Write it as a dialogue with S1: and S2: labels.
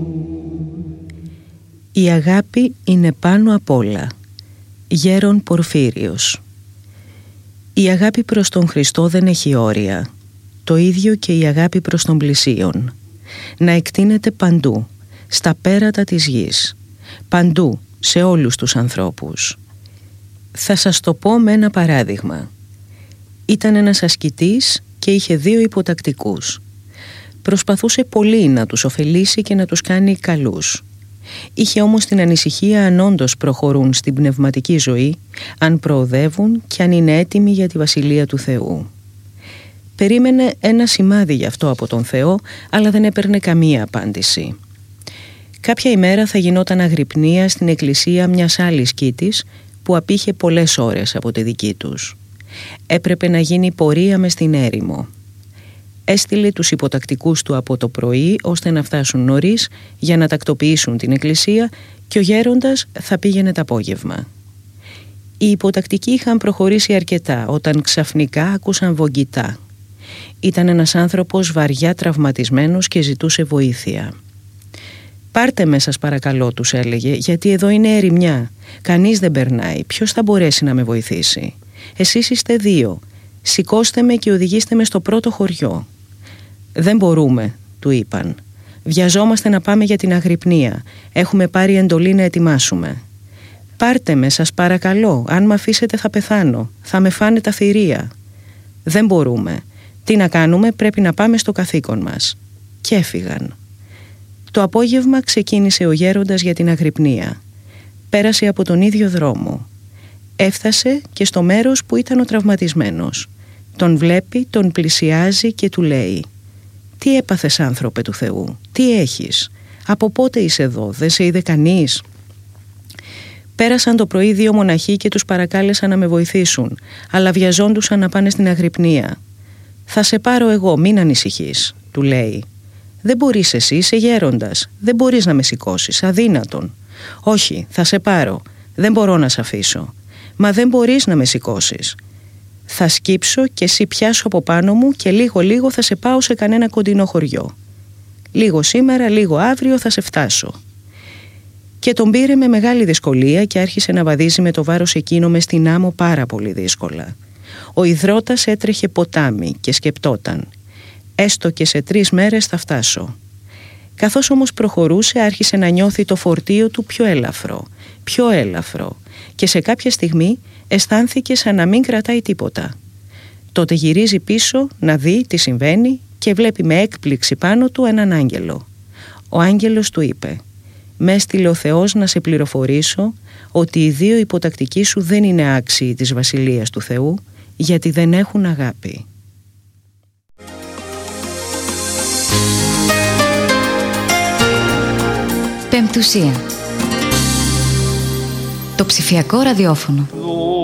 S1: Η αγάπη είναι πάνω απ' όλα. Γέρον Πορφύριος. Η αγάπη προς τον Χριστό δεν έχει όρια. Το ίδιο και η αγάπη προς τον πλησίον. Να εκτείνεται παντού, στα πέρατα της γης. Παντού, σε όλους τους ανθρώπους. Θα σας το πω με ένα παράδειγμα. Ήταν ένας ασκητής και είχε 2 υποτακτικούς. Προσπαθούσε πολύ να τους ωφελήσει και να τους κάνει καλούς. Είχε όμως την ανησυχία αν όντως προχωρούν στην πνευματική ζωή, αν προοδεύουν και αν είναι έτοιμοι για τη Βασιλεία του Θεού. Περίμενε ένα σημάδι γι' αυτό από τον Θεό, αλλά δεν έπαιρνε καμία απάντηση. Κάποια ημέρα θα γινόταν αγρυπνία στην εκκλησία μιας άλλης κήτης που απήχε πολλές ώρες από τη δική τους. Έπρεπε να γίνει πορεία μες στην έρημο. Έστειλε τους υποτακτικούς του από το πρωί ώστε να φτάσουν νωρίς για να τακτοποιήσουν την εκκλησία και ο γέροντας θα πήγαινε το απόγευμα. Οι υποτακτικοί είχαν προχωρήσει αρκετά όταν ξαφνικά άκουσαν βογγητά. Ήταν ένας άνθρωπος βαριά τραυματισμένος και ζητούσε βοήθεια. «Πάρτε με σας παρακαλώ», τους έλεγε, «γιατί εδώ είναι ερημιά. Κανείς δεν περνάει. Ποιος θα μπορέσει να με βοηθήσει? Εσείς είστε 2. Σηκώστε με και οδηγήστε με στο πρώτο χωριό». «Δεν μπορούμε», του είπαν. «Βιαζόμαστε να πάμε για την αγρυπνία. Έχουμε πάρει εντολή να ετοιμάσουμε». «Πάρτε με σας παρακαλώ. Αν με αφήσετε θα πεθάνω. Θα με φάνε τα θηρία». «Δεν μπορούμε. Τι να κάνουμε, πρέπει να πάμε στο καθήκον μας». Και έφυγαν. Το απόγευμα ξεκίνησε ο γέροντας για την αγρυπνία. Πέρασε από τον ίδιο δρόμο. Έφτασε και στο μέρος που ήταν ο τραυματισμένος. Τον βλέπει, τον πλησιάζει και του λέει: «Τι έπαθες, άνθρωπε του Θεού? Τι έχεις? Από πότε είσαι εδώ? Δεν σε είδε κανείς?» «Πέρασαν το πρωί 2 μοναχοί και τους παρακάλεσαν να με βοηθήσουν, αλλά βιαζόντουσαν να πάνε στην αγρυπνία». «Θα σε πάρω εγώ, μην ανησυχείς», του λέει. «Δεν μπορείς εσύ, είσαι γέροντας. Δεν μπορείς να με σηκώσεις, αδύνατον». «Όχι, θα σε πάρω. Δεν μπορώ να σε αφήσω». «Μα δεν μπορείς να με σηκώσεις». «Θα σκύψω και εσύ πιάσω από πάνω μου και λίγο θα σε πάω σε κανένα κοντινό χωριό. Λίγο σήμερα, λίγο αύριο θα σε φτάσω». Και τον πήρε με μεγάλη δυσκολία και άρχισε να βαδίζει με το βάρος εκείνο μες στην άμμο πάρα πολύ δύσκολα. Ο υδρότας έτρεχε ποτάμι και σκεπτόταν: «Έστω και σε 3 μέρες θα φτάσω». Καθώς όμως προχωρούσε, άρχισε να νιώθει το φορτίο του πιο έλαφρο και σε κάποια στιγμή αισθάνθηκε σαν να μην κρατάει τίποτα. Τότε γυρίζει πίσω να δει τι συμβαίνει και βλέπει με έκπληξη πάνω του έναν άγγελο. Ο άγγελος του είπε: «Με έστειλε ο Θεός να σε πληροφορήσω ότι οι 2 υποτακτικοί σου δεν είναι άξιοι της Βασιλείας του Θεού, γιατί δεν έχουν αγάπη».
S2: Πεμπτουσία. Το ψηφιακό ραδιόφωνο.